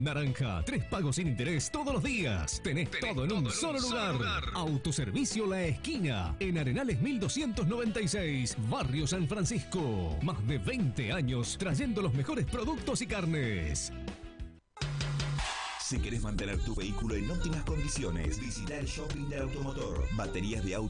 Naranja, 3 pagos sin interés todos los días. Tenés todo en un solo lugar. Autoservicio La Esquina, en Arenales 1296, Barrio San Francisco. Más de 20 años trayendo los mejores productos y carnes. Si querés mantener tu vehículo en óptimas condiciones, visita el Shopping del Automotor. Baterías de auto